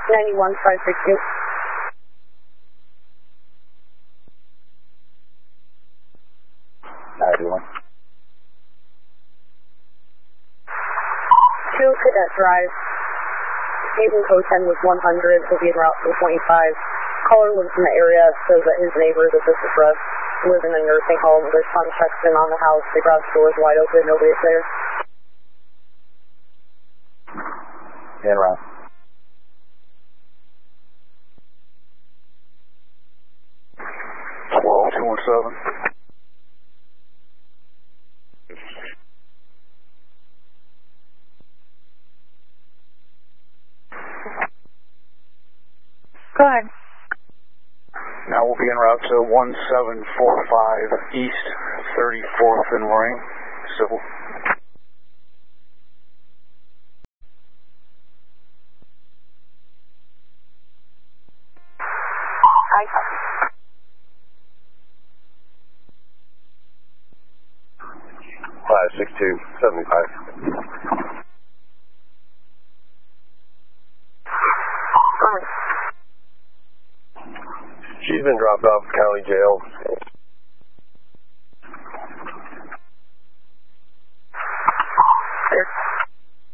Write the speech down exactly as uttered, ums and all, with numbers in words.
ninety-one five six two. ninety-one. two Cadet Drive. Haven code ten was one hundred, will be en route to twenty-five. Caller lives in the area, says that his neighbors at this address live in a nursing home. Their son checks in on the house, the garage door is wide open, nobody's there. En route. twelve two one seven. Go ahead. Now we'll be en route to one seven four five East thirty-fourth and Lorraine, civil. I copy. five six two seventy-five. Go ahead. She's been dropped off at county jail.